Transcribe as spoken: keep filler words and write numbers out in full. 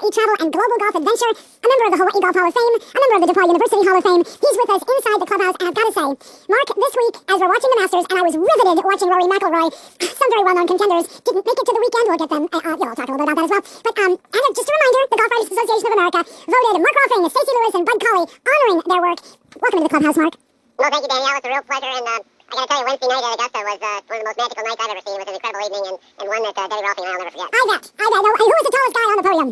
travel and global golf adventure, a member of the Hawaii Golf Hall of Fame, a member of the DePaul University Hall of Fame. He's with us inside the clubhouse, and I've got to say, Mark, this week, as we're watching the Masters, and I was riveted watching Rory McIlroy, some very well-known contenders didn't make it to the weekend. We'll get them, uh, uh, you know, I'll talk a little bit about that as well. But, um, and uh, just a reminder, the Golf Writers Association of America voted Mark Ruffing, Stacey Lewis, and Bud Colley, honoring their work. Welcome to the clubhouse, Mark. Well, thank you, Danielle. It's a real pleasure, and uh, I got to tell you, Wednesday night at Augusta was uh, one of the most magical nights I've ever seen. It was an incredible evening, and, and one that uh, Debbie Rothing and I'll never forget. I bet. I bet. Now, who was the tallest guy on the podium?